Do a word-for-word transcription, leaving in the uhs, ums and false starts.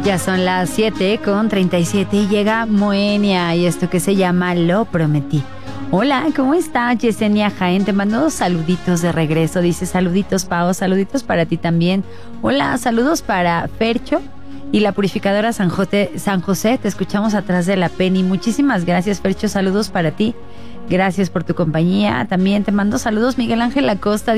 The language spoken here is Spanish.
Ya son las siete con treinta y siete y llega Moenia y esto que se llama Lo Prometí. Hola, ¿cómo estás, Yesenia Jaén? Te mando dos saluditos de regreso. Dice saluditos, Pao, saluditos para ti también. Hola, saludos para Fercho y la purificadora San José, San José. Te escuchamos atrás de la Penny. Muchísimas gracias, Fercho. Saludos para ti. Gracias por tu compañía. También te mando saludos, Miguel Ángel Acosta.